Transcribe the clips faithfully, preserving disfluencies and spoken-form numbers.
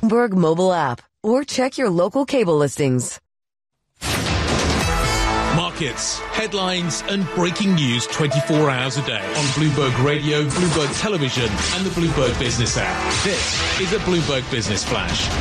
Bloomberg mobile app or check your local cable listings. Markets, headlines and breaking news twenty-four hours a day on Bloomberg Radio, Bloomberg Television and the Bloomberg Business app. This is a Bloomberg Business Flash.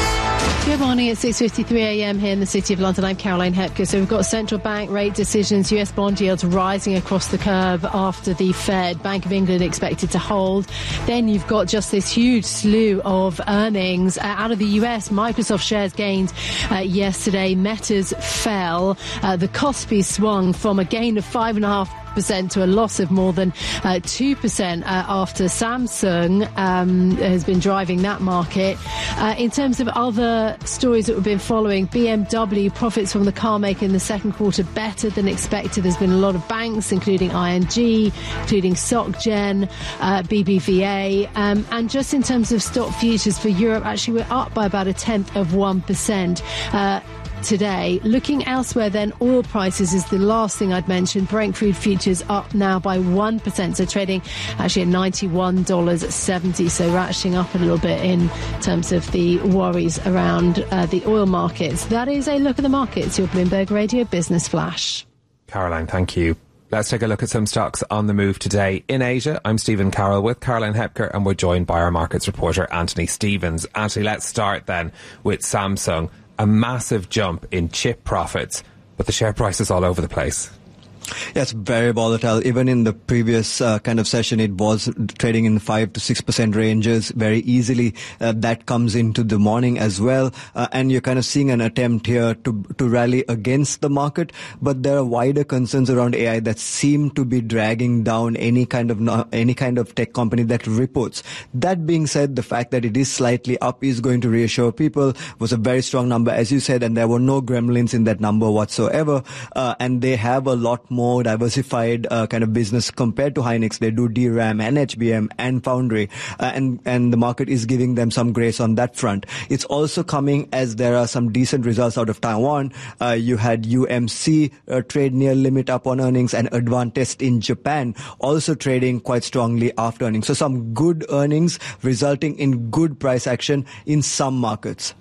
Good morning. It's six fifty-three a.m. here in the City of London. I'm Caroline Hepker. So we've got central bank rate decisions, U S bond yields rising across the curve after the Fed. Bank of England expected to hold. Then you've got just this huge slew of earnings. Uh, out of the U S, Microsoft shares gained uh, yesterday. Meta's fell. Uh, the Kospi swung from a gain of five and a half percent to a loss of more than uh, two percent uh, after Samsung um, has been driving that market. Uh, in terms of other stories that we've been following, B M W profits from the car maker in the second quarter better than expected. There's been a lot of banks, including I N G, including SocGen, uh, B B V A. Um, and just in terms of stock futures for Europe, actually we're up by about a tenth of one percent. Uh, Today. Looking elsewhere then, oil prices is the last thing I'd mention. Brent crude futures up now by one percent, so trading actually at ninety-one dollars seventy, so ratcheting up a little bit in terms of the worries around uh, the oil markets. That is a look at the markets, your Bloomberg Radio Business Flash. Caroline, thank you. Let's take a look at some stocks on the move today. In Asia, I'm Stephen Carroll with Caroline Hepker and we're joined by our markets reporter Anthony Stevens. Anthony, let's start then with Samsung. A massive jump in chip profits, but the share price is all over the place. Yeah, it's very volatile. Even in the previous uh, kind of session, it was trading in five to six percent ranges very easily. Uh, that comes into the morning as well. Uh, and you're kind of seeing an attempt here to to rally against the market. But there are wider concerns around A I that seem to be dragging down any kind of no, any kind of tech company that reports. That being said, the fact that it is slightly up is going to reassure people. It was a very strong number, as you said, and there were no gremlins in that number whatsoever. Uh, and they have a lot more more diversified uh, kind of business compared to Hynix. They do D RAM and H B M and Foundry, uh, and and the market is giving them some grace on that front. It's also coming as there are some decent results out of Taiwan. Uh, you had U M C uh, trade near limit up on earnings, and Advantest in Japan also trading quite strongly after earnings. So some good earnings resulting in good price action in some markets.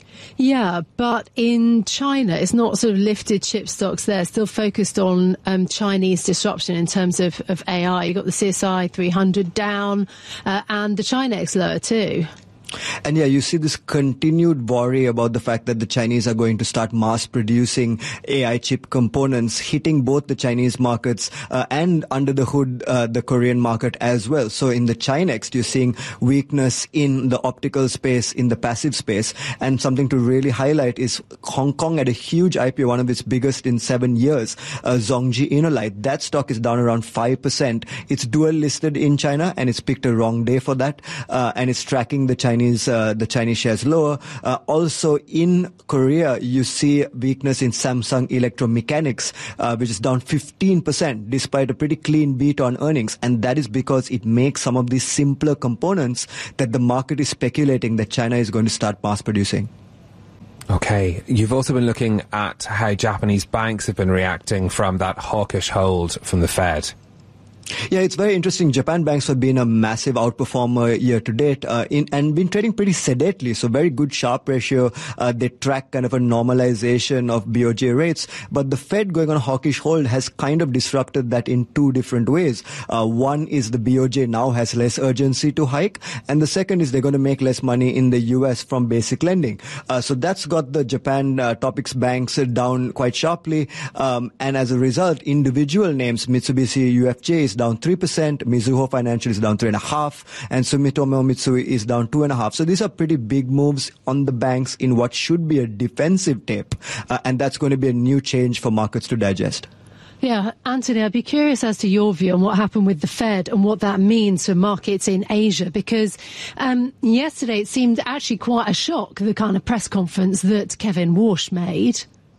Yeah, but in China, it's not sort of lifted chip stocks there, still focused on um, Chinese disruption in terms of, of A I. You've got the C S I three hundred down uh, and the Chinex lower too. And yeah, you see this continued worry about the fact that the Chinese are going to start mass producing A I chip components, hitting both the Chinese markets uh, and under the hood, uh, the Korean market as well. So in the Chinex, you're seeing weakness in the optical space, in the passive space. And something to really highlight is Hong Kong had a huge I P O, one of its biggest in seven years, uh, Zhongji Inolite. That stock is down around five percent. It's dual listed in China and it's picked a wrong day for that. Uh, and it's tracking the Chinese Uh, the Chinese shares lower. Uh, also in Korea, you see weakness in Samsung Electromechanics, uh, which is down fifteen percent despite a pretty clean beat on earnings. And that is because it makes some of these simpler components that the market is speculating that China is going to start mass producing. Okay. You've also been looking at how Japanese banks have been reacting from that hawkish hold from the Fed. Yeah, it's very interesting. Japan banks have been a massive outperformer year to date uh, in, and been trading pretty sedately. So very good Sharpe ratio. Uh, they track kind of a normalization of B O J rates. But the Fed going on a hawkish hold has kind of disrupted that in two different ways. Uh, one is the B O J now has less urgency to hike. And the second is they're going to make less money in the U S from basic lending. Uh, so that's got the Japan uh, Topics banks down quite sharply. Um, and as a result, individual names, Mitsubishi U F J is down three percent, Mizuho Financial is down three point five percent, and Sumitomo Mitsui is down two point five percent. So these are pretty big moves on the banks in what should be a defensive tape, uh, and that's going to be a new change for markets to digest. Yeah, Anthony, I'd be curious as to your view on what happened with the Fed and what that means for markets in Asia, because um, yesterday it seemed actually quite a shock, the kind of press conference that Kevin Walsh made.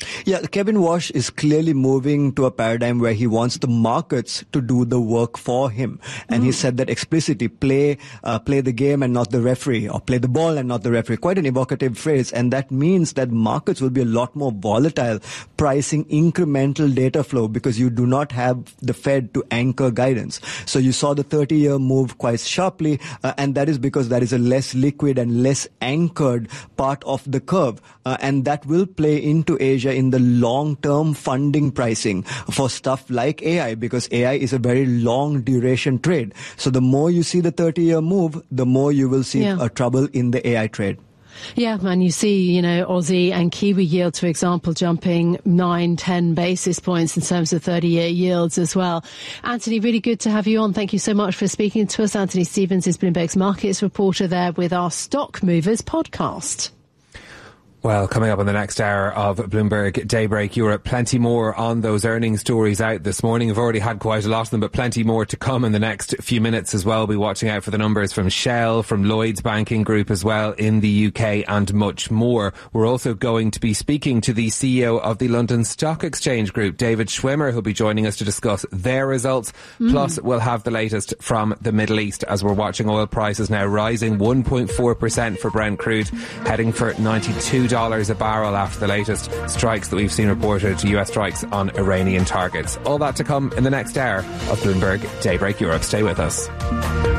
Yeah, Kevin Walsh is clearly moving to a paradigm where he wants the markets to do the work for him. And mm. he said that explicitly, play uh, play the game and not the referee, or play the ball and not the referee. Quite an evocative phrase. And that means that markets will be a lot more volatile, pricing incremental data flow, because you do not have the Fed to anchor guidance. So you saw the thirty-year move quite sharply, uh, and that is because that is a less liquid and less anchored part of the curve. Uh, and that will play into Asia in the long-term funding pricing for stuff like A I, because A I is a very long duration trade. So the more you see the thirty-year move, the more you will see yeah. a trouble in the A I trade. Yeah, and you see, you know, Aussie and Kiwi yields, for example, jumping nine, ten basis points in terms of thirty-year yields as well. Anthony, really good to have you on. Thank you so much for speaking to us. Anthony Stevens is Bloomberg's markets reporter there with our Stock Movers podcast. Well, coming up in the next hour of Bloomberg Daybreak Europe, plenty more on those earnings stories out this morning. We've already had quite a lot of them, but plenty more to come in the next few minutes as well. We'll be watching out for the numbers from Shell, from Lloyds Banking Group as well in the U K, and much more. We're also going to be speaking to the C E O of the London Stock Exchange Group, David Schwimmer, who'll be joining us to discuss their results. Mm. Plus, we'll have the latest from the Middle East as we're watching oil prices now rising one point four percent for Brent crude, heading for ninety-two dollars a barrel after the latest strikes that we've seen reported, U S strikes on Iranian targets. All that to come in the next hour of Bloomberg Daybreak Europe. Stay with us.